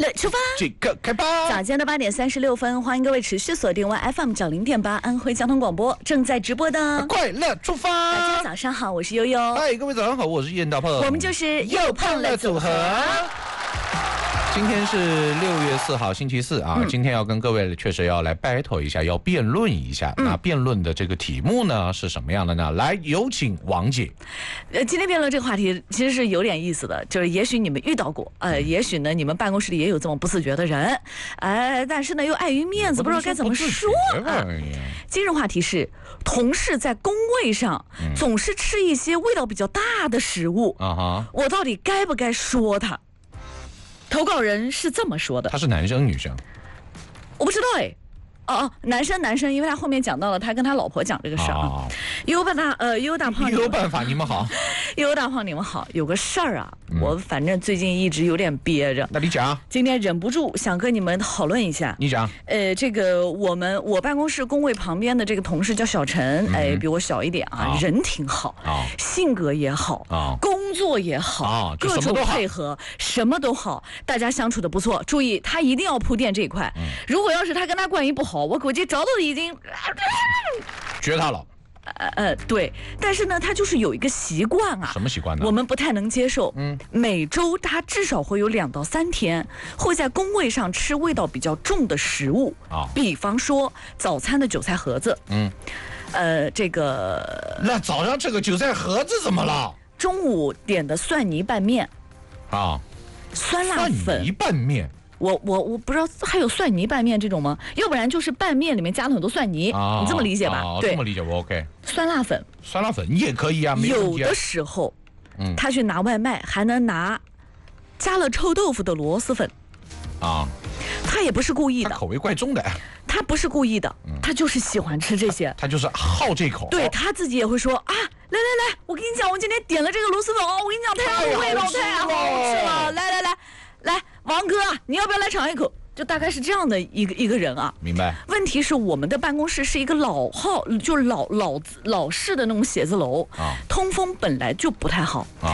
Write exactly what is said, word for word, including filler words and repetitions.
来出发， 这个开吧。 早间的八点三十六分，欢迎各位持续锁定完 F M 九零点八安徽交通广播正在直播的快乐出发。 大家早上好，我是悠悠。 嗨，各位早上好，我是燕大胖。 我们就是又胖了组合。 今天是六月四号，星期四啊。嗯、今天要跟各位确实要来 battle 一下，要辩论一下。嗯、那辩论的这个题目呢是什么样的呢？来，有请王姐。 呃，今天辩论这个话题其实是有点意思的，就是也许你们遇到过，呃，也许呢你们办公室里也有这么不自觉的人，呃，但是呢又碍于面子，不知道该怎么说。啊、今日话题是同事在工位上总是吃一些味道比较大的食物，嗯、啊我到底该不该说他？投稿人是这么说的， 他是男生女生？ 我不知道哎。哦哦，男生男生，因为他后面讲到了他跟他老婆讲这个事儿啊。优大呃优大胖， 有办法，你们好。 优大胖，你们好。有个事儿啊，嗯、我反正最近一直有点憋着。 那你讲。 今天忍不住想跟你们讨论一下。 你讲。 呃，这个我们我办公室工位旁边的这个同事叫小陈，嗯、哎，比我小一点啊，哦、人挺好，哦、性格也好，哦、工作也好，哦、各种配合，什么都好，大家相处的不错。注意，他一定要铺垫这一块。嗯、如果要是他跟他关系不好，我估计早都已经绝他了。 呃呃，对，但是呢，他就是有一个习惯啊。 什么习惯呢？ 我们不太能接受。嗯，每周他至少会有两到三天会在工位上吃味道比较重的食物啊，比方说早餐的韭菜盒子。嗯，呃，这个那早上这个韭菜盒子怎么了？ 中午点的蒜泥拌面啊，酸辣粉蒜泥拌面。 我我我不知道还有蒜泥拌面这种吗？要不然就是拌面里面加了很多蒜泥，哦、你这么理解吧？ 哦、对，这么理解我 OK。 酸辣粉， 酸辣粉你也可以啊。 有的时候，嗯，他去拿外卖还能拿加了臭豆腐的螺蛳粉，啊，他也不是故意的， 口味怪重的。 他不是故意的，嗯、他就是喜欢吃这些， 他就是好这口。 对他自己也会说啊，来来来，我跟你讲，我今天点了这个螺蛳粉哦，我跟你讲，太有味道，太好吃了，来来来。来，王哥，你要不要来尝一口？就大概是这样的一个一个人啊。 明白。 问题是我们的办公室是一个老号，就是老老老式的那种写字楼，啊、通风本来就不太好。啊